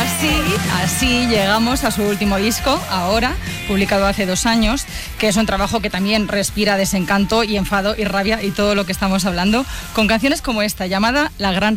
Así llegamos a su último disco, Ahora, publicado hace 2 años, que es un trabajo que también respira desencanto y enfado y rabia y todo lo que estamos hablando, con canciones como esta, llamada La Gran